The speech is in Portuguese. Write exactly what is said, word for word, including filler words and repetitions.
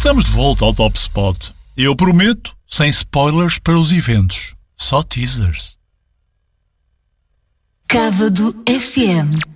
Estamos de volta ao Top Spot. Eu prometo, sem spoilers para os eventos. Só teasers. Cávado F M.